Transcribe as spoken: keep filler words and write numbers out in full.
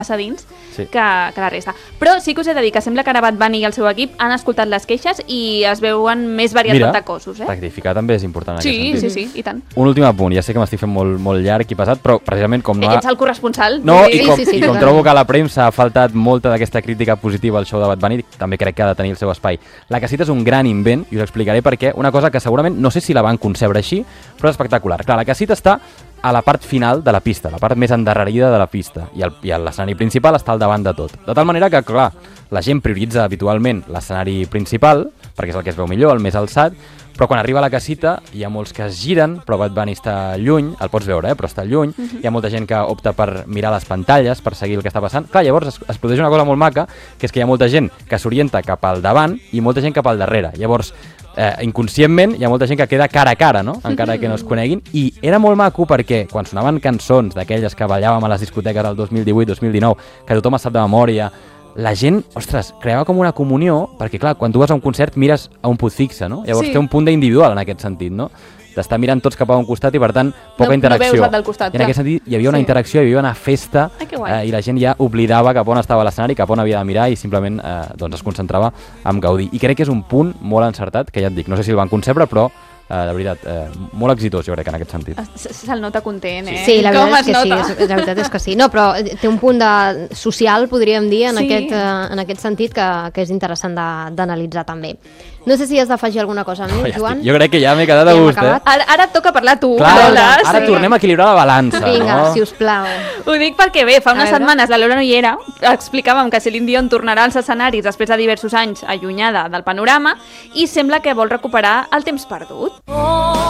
passa dins sí. que, que la resta. Però sí que us he de dir que sembla que ara Bad Bunny i el seu equip han escoltat les queixes i es veuen més varietat Mira, de cossos. Eh? rectificar també és important en sí, aquest sentit. Sí, sí, i tant. Un últim apunt, ja sé que m'estic fent molt, molt llarg i pesat, però precisament com no... Ets el corresponsal. No, i sí, com, sí, sí, i com trobo que a la premsa ha faltat molta d'aquesta crítica positiva al show de Bad Bunny, també crec que ha de tenir el seu espai. La casita és un gran invent, i us explicaré per què. Una cosa que segurament, no sé si la van concebre així, però és espectacular. Clar, la casita està a la part final de la pista, la part més endarrerida de la pista, i el, i l'escenari principal està al davant de tot. De tal manera que, clar, la gent prioritza habitualment l'escenari principal, perquè és el que es veu millor, el més alçat, però quan arriba a la casita hi ha molts que es giren, però Bad Bunny està lluny, el pots veure, eh, però està lluny, uh-huh. Hi ha molta gent que opta per mirar les pantalles, per seguir el que està passant. Clar, llavors es, es produeix una cosa molt maca, que és que hi ha molta gent que s'orienta cap al davant i molta gent cap al darrere. Llavors, Eh, inconscientment hi ha molta gent que queda cara a cara, no? Encara que no es coneguin, i era molt maco perquè quan sonaven cançons d'aquelles que ballàvem a les discoteques del dos mil divuit dos mil dinou, que tothom es sap de memòria, la gent, ostres, creava com una comunió, perquè clar, quan tu vas a un concert mires a un punt fixe, no? Llavors sí. Té un punt d'individual en aquest sentit, no? D'estar mirant tots cap a un costat i per tant poca no, interacció. No veus del costat, I en aquest sentit hi havia una sí. interacció, hi havia una festa eh, i la gent ja oblidava cap on estava l'escenari, cap on havia de mirar i simplement eh, doncs es concentrava en gaudir. I crec que és un punt molt encertat, que ja et dic, no sé si el van concebre, però eh, de veritat, eh, molt exitós jo crec en aquest sentit. Se'l nota content, eh? Sí, la veritat, és que sí, és, la veritat és que sí. No, però té un punt de social, podríem dir, en, sí. aquest, eh, en aquest sentit que, que és interessant d'analitzar també. No sé si has d'afegir alguna cosa més, no, ja Joan. Estic. Jo crec que ja m'he quedat a gust, eh? Ara, ara et toca parlar tu. Clar, Lola, ara sí. tornem a equilibrar la balança. Vinga, no? sisplau. Ho dic perquè bé, fa unes setmanes la Lola no hi era, explicàvem que Celine Dion tornarà als escenaris després de diversos anys allunyada del panorama i sembla que vol recuperar el temps perdut. Oh.